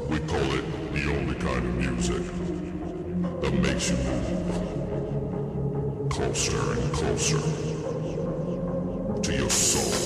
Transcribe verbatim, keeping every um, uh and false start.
We call it the only kind of music that makes you move closer and closer to your soul.